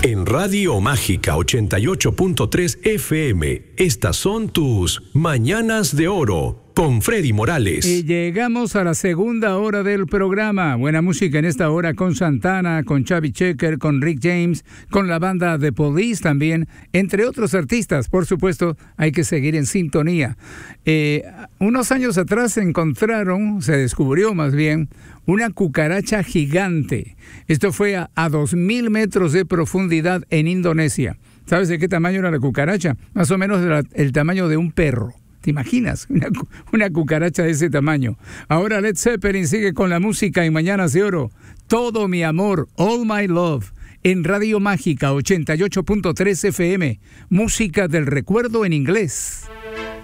En Radio Mágica 88.3 FM, estas son tus Mañanas de Oro con Freddy Morales. Y llegamos a la segunda hora del programa. Buena música en esta hora con Santana, con Chubby Checker, con Rick James, con la banda The Police también, entre otros artistas. Por supuesto, hay que seguir en sintonía. Unos años atrás se descubrió más bien, una cucaracha gigante. Esto fue a 2,000 metros de profundidad en Indonesia. ¿Sabes de qué tamaño era la cucaracha? Más o menos el tamaño de un perro. ¿Te imaginas? Una cucaracha de ese tamaño. Ahora Led Zeppelin sigue con la música en Mañanas de Oro. Todo mi amor, All My Love, en Radio Mágica 88.3 FM. Música del recuerdo en inglés.